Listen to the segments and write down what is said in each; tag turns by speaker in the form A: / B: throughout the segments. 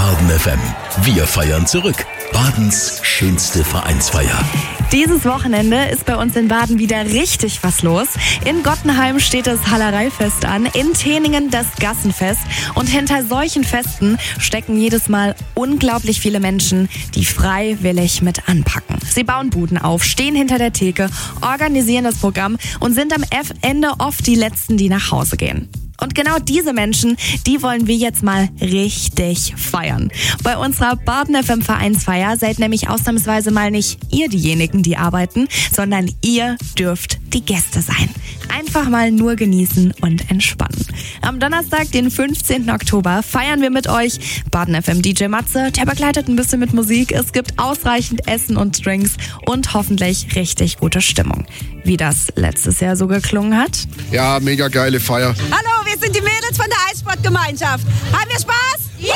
A: Baden FM. Wir feiern zurück. Badens schönste Vereinsfeier.
B: Dieses Wochenende ist bei uns in Baden wieder richtig was los. In Gottenheim steht das Hallereifest an, in Teningen das Gassenfest. Und hinter solchen Festen stecken jedes Mal unglaublich viele Menschen, die freiwillig mit anpacken. Sie bauen Buden auf, stehen hinter der Theke, organisieren das Programm und sind am Ende oft die Letzten, die nach Hause gehen. Und genau diese Menschen, die wollen wir jetzt mal richtig feiern. Bei unserer Baden FM Vereinsfeier seid nämlich ausnahmsweise mal nicht ihr diejenigen, die arbeiten, sondern ihr dürft die Gäste sein. Einfach mal nur genießen und entspannen. Am Donnerstag, den 15. Oktober, feiern wir mit euch. Baden FM DJ Matze, der begleitet ein bisschen mit Musik. Es gibt ausreichend Essen und Drinks und hoffentlich richtig gute Stimmung. Wie das letztes Jahr so geklungen hat?
C: Ja, mega geile Feier.
D: Hallo, wir sind die Mädels von der Eissportgemeinschaft. Haben wir Spaß? Yeah!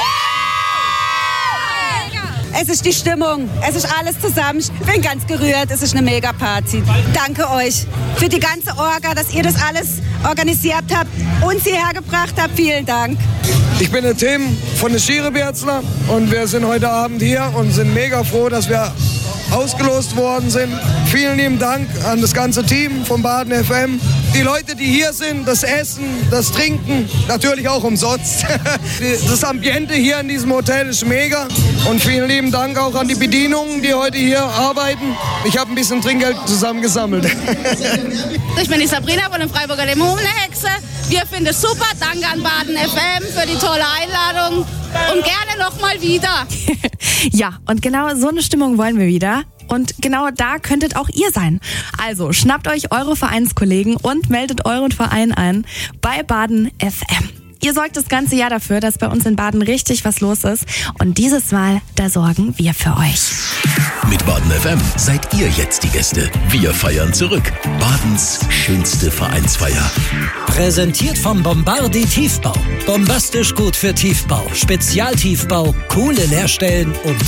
D: Es ist die Stimmung, es ist alles zusammen. Ich bin ganz gerührt, es ist eine Mega-Party. Danke euch für die ganze Orga, dass ihr das alles organisiert habt, uns hierher gebracht habt. Vielen Dank.
E: Ich bin der Tim von der Schiereberzler und wir sind heute Abend hier und sind mega froh, dass wir ausgelost worden sind. Vielen lieben Dank an das ganze Team von Baden FM. Die Leute, die hier sind, das Essen, das Trinken, natürlich auch umsonst. Das Ambiente hier in diesem Hotel ist mega. Und vielen lieben Dank auch an die Bedienungen, die heute hier arbeiten. Ich habe ein bisschen Trinkgeld zusammengesammelt.
F: Ich bin die Sabrina von den Freiburger Dämonenhexe. Wir finden es super. Danke an Baden FM für die tolle Einladung. Und gerne noch mal wieder.
B: Ja, und genau so eine Stimmung wollen wir wieder. Und genau da könntet auch ihr sein. Also schnappt euch eure Vereinskollegen und meldet euren Verein ein bei Baden FM. Ihr sorgt das ganze Jahr dafür, dass bei uns in Baden richtig was los ist. Und dieses Mal, da sorgen wir für euch.
A: Mit Baden FM seid ihr jetzt die Gäste. Wir feiern zurück. Badens schönste Vereinsfeier.
G: Präsentiert vom Bombardi Tiefbau. Bombastisch gut für Tiefbau. Spezialtiefbau, coole Leerstellen und